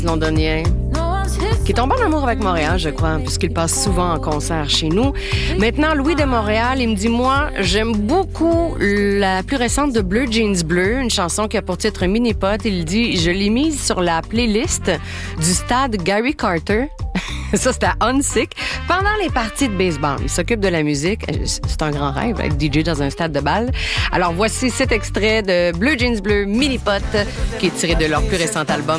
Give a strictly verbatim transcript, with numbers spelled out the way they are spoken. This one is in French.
londonien qui tombe en amour avec Montréal, je crois, puisqu'il passe souvent en concert chez nous. Maintenant, Louis de Montréal, il me dit, moi, j'aime beaucoup la plus récente de Bleu Jeans Bleu, une chanson qui a pour titre Mini-Pot. Il dit, je l'ai mise sur la playlist du stade Gary Carter. Ça, c'était à Huntsic. Pendant les parties de baseball, il s'occupe de la musique. C'est un grand rêve, être D J dans un stade de balle. Alors, voici cet extrait de Bleu Jeans Bleu, Mini-Pot, qui est tiré de leur plus récent album.